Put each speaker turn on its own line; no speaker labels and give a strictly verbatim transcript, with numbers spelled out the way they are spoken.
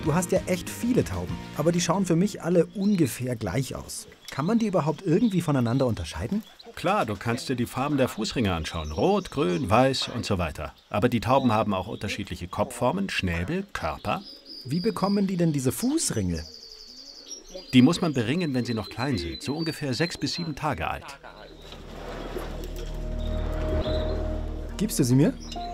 Du hast ja echt viele Tauben, aber die schauen für mich alle ungefähr gleich aus. Kann man die überhaupt irgendwie voneinander unterscheiden?
Klar, du kannst dir die Farben der Fußringe anschauen. Rot, grün, weiß und so weiter. Aber die Tauben haben auch unterschiedliche Kopfformen, Schnäbel, Körper.
Wie bekommen die denn diese Fußringe?
Die muss man beringen, wenn sie noch klein sind, so ungefähr sechs bis sieben Tage alt.
Gibst du sie mir?